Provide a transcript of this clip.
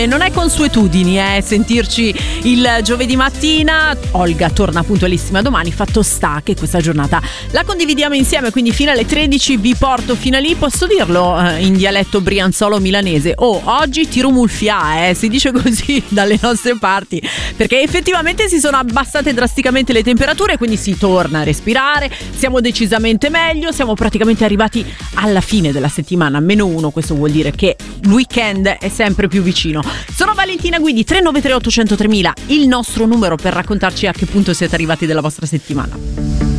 Non è consuetudini sentirci il giovedì mattina. Olga torna puntualissima domani, fatto sta che questa giornata la condividiamo insieme, quindi fino alle 13 vi porto fino a lì. Posso dirlo in dialetto brianzolo milanese: oggi tiro mulfia, si dice così dalle nostre parti, perché effettivamente si sono abbassate drasticamente le temperature, quindi si torna a respirare, siamo decisamente meglio, siamo praticamente arrivati alla fine della settimana, -1, questo vuol dire che il weekend è sempre più vicino. Sono Valentina Guidi, 393 800 3000, il nostro numero per raccontarci a che punto siete arrivati della vostra settimana.